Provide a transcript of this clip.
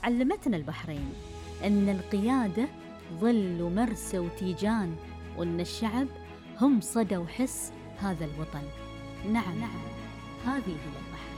علمتنا البحرين أن القيادة ظل ومرسى وتيجان، وأن الشعب هم صدى وحس هذا الوطن. نعم، هذه هي البحرين.